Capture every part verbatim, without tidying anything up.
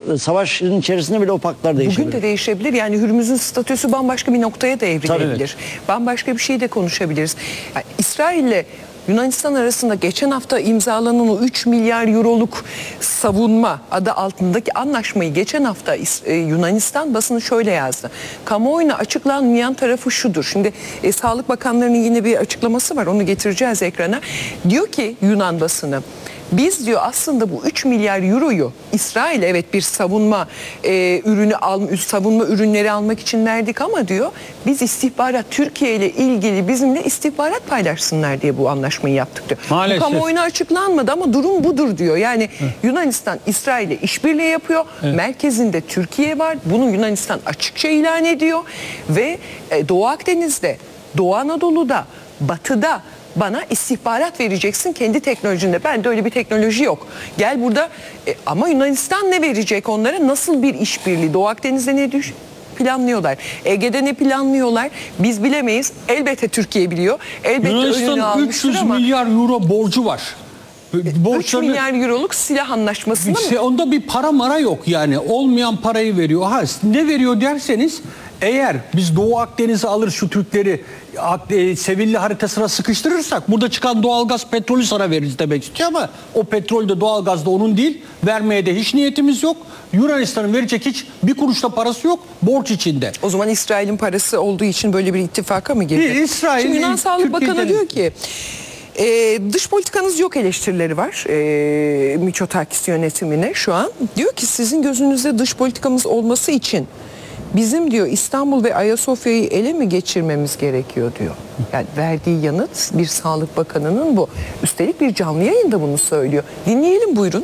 savaşın içerisinde bile o paktlar değişebilir. Bugün de değişebilir. Yani Hürmüz'ün statüsü bambaşka bir noktaya da evrilebilir. Tabii. Bambaşka bir şey de konuşabiliriz. Yani İsrail ile Yunanistan arasında geçen hafta imzalanan o üç milyar euroluk savunma adı altındaki anlaşmayı geçen hafta Yunanistan basını şöyle yazdı. Kamuoyuna açıklanmayan tarafı şudur. Şimdi e, Sağlık Bakanlarının yine bir açıklaması var. Onu getireceğiz ekrana. Diyor ki Yunan basını, biz diyor aslında bu üç milyar euroyu İsrail evet bir savunma e, ürünü al, savunma ürünleri almak için verdik ama diyor biz istihbarat Türkiye ile ilgili bizimle istihbarat paylaşsınlar diye bu anlaşmayı yaptık diyor. Maalesef. Bu kamuoyuna açıklanmadı ama durum budur diyor. Yani evet. Yunanistan İsrail ile işbirliği yapıyor. Evet. Merkezinde Türkiye var. Bunu Yunanistan açıkça ilan ediyor ve e, Doğu Akdeniz'de, Doğu Anadolu'da, Batı'da bana istihbarat vereceksin kendi teknolojinde. Bende öyle bir teknoloji yok. Gel burada e, ama Yunanistan ne verecek onlara? Nasıl bir işbirliği? Doğu Akdeniz'de ne düş planlıyorlar? Ege'de ne planlıyorlar? Biz bilemeyiz. Elbette Türkiye biliyor. Elbette önünü almıştır üç yüz ama milyar euro borcu var. üç milyar euroluk silah anlaşması mı? Onda bir para mara yok yani. Olmayan parayı veriyor. Ha, ne veriyor derseniz, eğer biz Doğu Akdeniz'i alır şu Türkleri e, Sevilli haritasına sıkıştırırsak burada çıkan doğalgaz, petrolü sana veririz demek istiyor ama o petrol de doğalgaz da onun değil. Vermeye de hiç niyetimiz yok. Yunanistan'ın verecek hiç bir kuruşta parası yok. Borç içinde. O zaman İsrail'in parası olduğu için böyle bir ittifaka mı girdi? İsrail, Şimdi Yunan Sağlık Bakanı Türkiye'den... diyor ki Ee, dış politikanız yok eleştirileri var ee, Mitsotakis yönetimine şu an. Diyor ki sizin gözünüzde dış politikamız olması için bizim diyor İstanbul ve Ayasofya'yı ele mi geçirmemiz gerekiyor diyor. Yani verdiği yanıt bir Sağlık Bakanı'nın bu. Üstelik bir canlı yayında bunu söylüyor. Dinleyelim buyurun.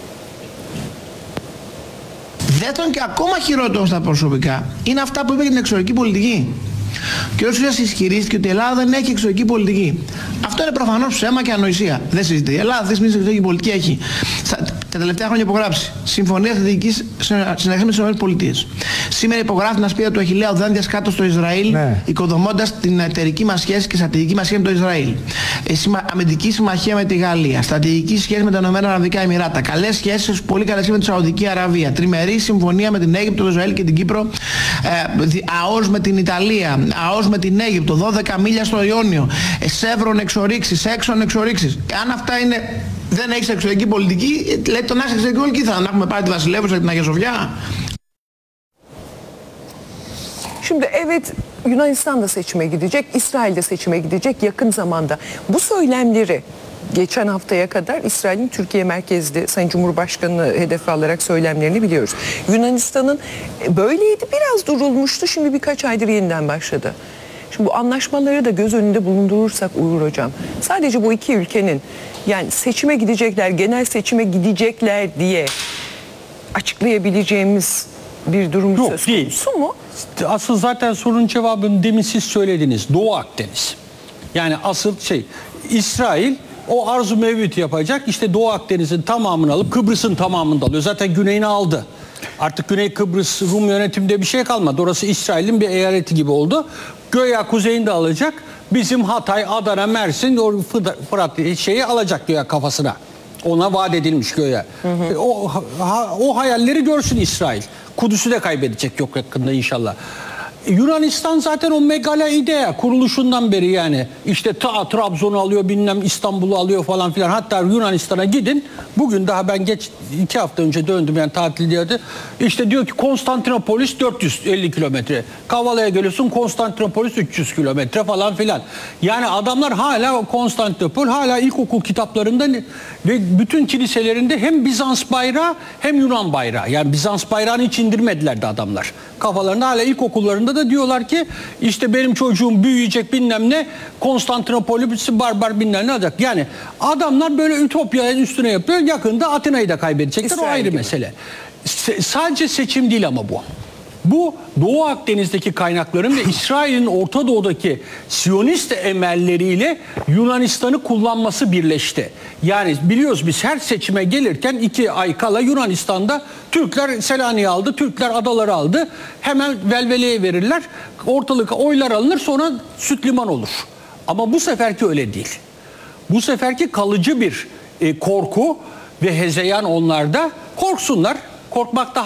Δεύτερον και ακόμα χειρότερο στα προσωπικά είναι αυτά που είπε για την εξωτερική πολιτική. Και ο Σουσίας ισχυρίστηκε ότι η Ελλάδα δεν έχει εξωτερική πολιτική. Αυτό είναι προφανώς ψέμα και ανοησία. Δεν συζητεί. Η Ελλάδα αυτή τη εξωτερική πολιτική έχει τα τελευταία χρόνια υπογράψει συμφωνία στρατηγικής συνεργασίας με τις ΗΠΑ. Σήμερα υπογράφει την ασπίδα του Αχιλλέα οδάντιας κάτω στο Ισραήλ, ναι. οικοδομώντας την εταιρική μας σχέση και στρατηγική μας σχέση με το Ισραήλ. Ε, σημα, αμυντική συμμαχία με τη Γαλλία, στρατηγική σχέση με τα Ηνωμένα Αραβικά Εμιράτα, καλές σχέσεις, πολύ καλές σχέσεις με τη Σαουδική Αραβία, τριμερή συμφωνία με την Αίγυπτο, το Ισραήλ και την Κύπρο, ε, ΑΟΣ με την Ιταλία, ΑΟΣ με την Αίγυπτο, δώδεκα μίλια στο Ιόνιο, ε, σεύρον εξορίξεις, έξον εξορίξεις. Αν αυτά είναι. Δεν έχει εξωτερική πολιτική, λέει τον έχει εξωτερική πολιτική. Θα έχουμε πάρει τη Βασιλεύουσα και την Αγία Σοφιά. Şimdi evet Yunanistan da seçime gidecek, İsrail de seçime gidecek yakın zamanda. Bu söylemleri geçen haftaya kadar İsrail'in Türkiye merkezli Sayın Cumhurbaşkanı hedefe alarak söylemlerini biliyoruz. Yunanistan'ın böyleydi, biraz durulmuştu, şimdi birkaç aydır yeniden başladı. Şimdi bu anlaşmaları da göz önünde bulundurursak Uğur Hocam, sadece bu iki ülkenin yani seçime gidecekler, genel seçime gidecekler diye açıklayabileceğimiz bir durum yok, söz değil. konusu mu? Asıl zaten sorunun cevabını demin siz söylediniz. Doğu Akdeniz. Yani asıl şey İsrail o arzu mevcut yapacak. İşte Doğu Akdeniz'in tamamını alıp Kıbrıs'ın tamamını da alıyor. Zaten güneyini aldı. Artık Güney Kıbrıs Rum yönetiminde bir şey kalmadı. Orası İsrail'in bir eyaleti gibi oldu. Göya kuzeyini de alacak. Bizim Hatay, Adana, Mersin o Fırat şeyi alacak göya kafasına. Ona vaat edilmiş göya. Hı hı. O, ha, o hayalleri görsün İsrail. Kudüs'ü de kaybedecek yok yakında inşallah. Yunanistan zaten o megala idea kuruluşundan beri yani işte ta Trabzon'u alıyor, bilmem İstanbul'u alıyor falan filan. Hatta Yunanistan'a gidin. Bugün daha ben geç iki hafta önce döndüm yani tatil diyordu. İşte diyor ki Konstantinopolis dört yüz elli kilometre. Kavala'ya geliyorsun Konstantinopolis üç yüz kilometre falan filan. Yani adamlar hala Konstantinopol hala ilkokul kitaplarında ve bütün kiliselerinde hem Bizans bayrağı hem Yunan bayrağı. Yani Bizans bayrağını hiç indirmediler de adamlar. Kafalarında hala ilkokullarında da diyorlar ki işte benim çocuğum büyüyecek bilmem ne Konstantinopolis'i barbar bilmem ne olacak. Yani adamlar böyle ütopyanın üstüne yapıyor. Yakında Atina'yı da kaybedecekler. İsrail o ayrı gibi. Mesele. Se- sadece seçim değil ama bu. Bu Doğu Akdeniz'deki kaynakların ve İsrail'in Orta Doğu'daki Siyonist emelleriyle Yunanistan'ı kullanması birleşti. Yani biliyoruz biz her seçime gelirken iki ay kala Yunanistan'da Türkler Selanik'i aldı, Türkler adaları aldı. Hemen velveleye verirler, ortalık oylar alınır sonra süt liman olur. Ama bu seferki öyle değil. Bu seferki kalıcı bir e, korku ve hezeyan onlarda. Korksunlar, korkmakta